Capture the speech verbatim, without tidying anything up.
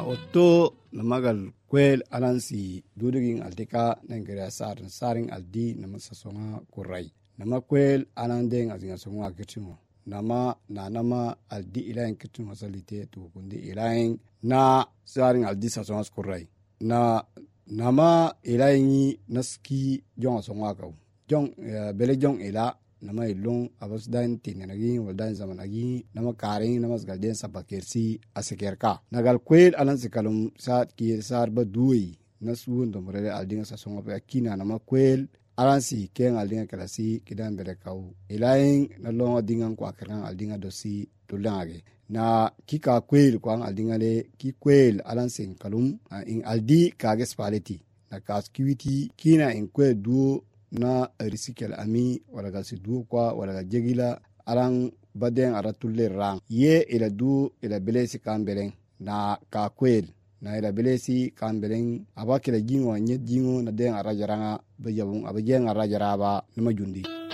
oto na magal kwel alansi dudugin altika nengere sar saring aldi nama sasonga kurai nama kwel anandeng azinga songa kitimo nama na nama aldi ilayin kitimo salite to kundi ilayin na saring aldi sasonga kurai na nama ilayin naski jong songa kaw jong uh, bele jong ila nama ilong abas dan tinanagi waldan zamanagi nama karing nama sgalden sabakersi asekerka nagal kwel alan sikalum saat ki sar ba duyi nasu ndomrele aldinga sasonga pe akina nama kwel alan si ken aldinga kalasi kidan bele kaw ilayin na longa dingan kwa kan aldinga dosi tulangage na kika kwel kwa aldinga le ki kwel alan sin kalum uh, in aldi kage spaleti na kaskiwiti kina in kwel duo na risikel ami wala ga sidu kwa wala ga jegila alang baden aratulle rang ye ila du ila belesi kambeleng na ka kwel na ila belesi kambeleng abakela jingo nye jingo na den arajaranga bajabung abajenga rajaraba na majundi